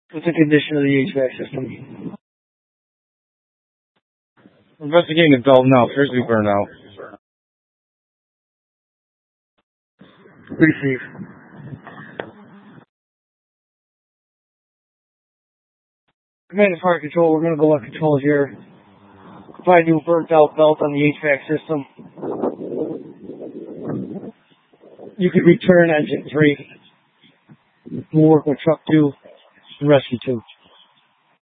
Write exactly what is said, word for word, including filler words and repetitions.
What's the condition of the H V A C system? Investigating a valve now. Appears to be burned out. Receive. Command and Fire Control, we're going to go on control here. Find new burnt out belt on the H V A C system. You could return engine three. We'll work with truck two and rescue two.